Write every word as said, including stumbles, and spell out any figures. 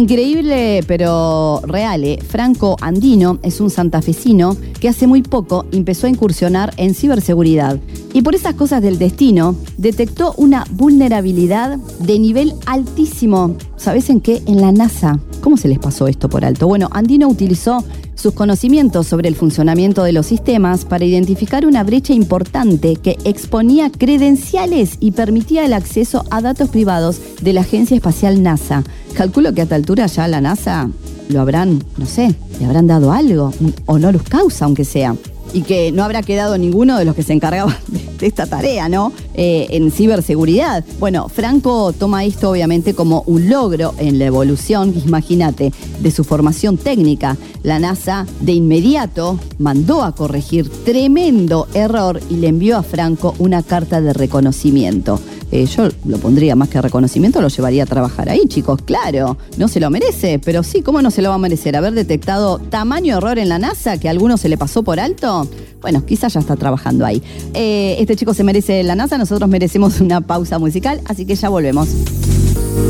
Increíble, pero real, ¿eh? Franco Andino es un santafesino que hace muy poco empezó a incursionar en ciberseguridad. Y por esas cosas del destino, detectó una vulnerabilidad de nivel altísimo. ¿Sabés en qué? En la NASA. ¿Cómo se les pasó esto por alto? Bueno, Andino utilizó sus conocimientos sobre el funcionamiento de los sistemas para identificar una brecha importante que exponía credenciales y permitía el acceso a datos privados de la Agencia Espacial NASA. Calculo que a esta altura ya la NASA lo habrán, no sé, le habrán dado algo, un honoris causa aunque sea. Y que no habrá quedado ninguno de los que se encargaban de esta tarea, ¿no? Eh, en ciberseguridad. Bueno, Franco toma esto obviamente como un logro en la evolución, imagínate, de su formación técnica. La NASA de inmediato mandó a corregir tremendo error y le envió a Franco una carta de reconocimiento. Eh, yo lo pondría más que reconocimiento, lo llevaría a trabajar ahí, chicos, claro. No se lo merece, pero sí, ¿cómo no se lo va a merecer? Haber detectado tamaño error en la NASA que a alguno se le pasó por alto. Bueno, quizás ya está trabajando ahí. Eh, este chico se merece la NASA, nosotros merecemos una pausa musical, así que ya volvemos.